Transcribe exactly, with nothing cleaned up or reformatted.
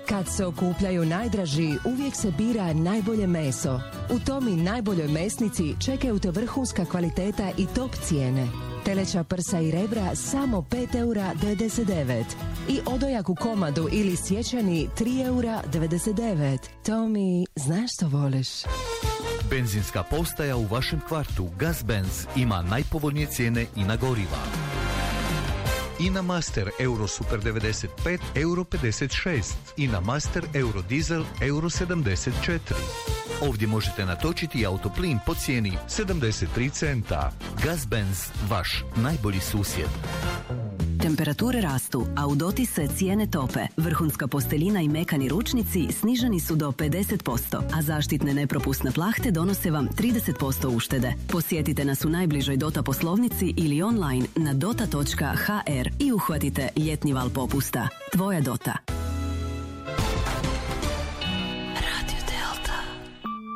Kad se okupljaju najdraži, uvijek se bira najbolje meso. U Tomi najboljoj mesnici čekaju te vrhunska kvaliteta i top cijene. Teleća prsa i rebra samo pet eura devedeset devet. I odojak u komadu ili sjećani tri eura devedeset devet. Tomi, znaš što voliš? Benzinska postaja u vašem kvartu Gazbenz ima najpovoljnije cijene i na goriva. I na Master Euro Super devedeset pet euro pedeset šest i na Master Euro Diesel euro sedamdeset četiri. Ovdje možete natočiti autoplin po cijeni sedamdeset tri centa. Gazbenz, vaš najbolji susjed. Temperature rastu, a u Doti se cijene tope. Vrhunska posteljina i mekani ručnici sniženi su do pedeset posto, a zaštitne nepropusne plahte donose vam trideset posto uštede. Posjetite nas u najbližoj Dota poslovnici ili online na dota točka ha er i uhvatite ljetni val popusta. Tvoja Dota.